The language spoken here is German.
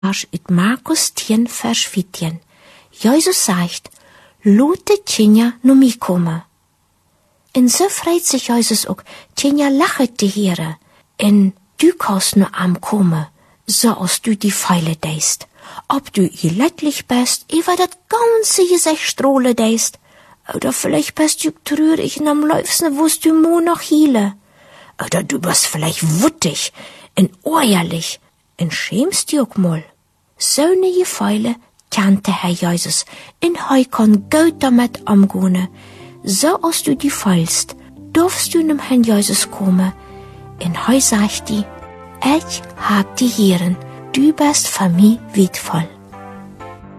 Uit Markus 10, Vers 14. Jesus sagt, Lote Tjenja no mi komme. En so freut sich Jesus auch, Tjenja lachet die Heere, en du kannst nur am komme, so als du die Pfeile deist. Ob du leidlich bist, über das ganze Gesicht strohle deist, oder vielleicht bist du traurig und am liebsten wirst du mo noch hiele. Oder du bist vielleicht wuttig und äuerlich und schämst dich auch mal. So ne Gefeile kannte Herr Jesus, und hei kann gut damit umgehen. So als du die feilst, darfst du nem Herrn Jesus kommen, und hei sagt die, ich hab die Herren, du bist für mich wertvoll.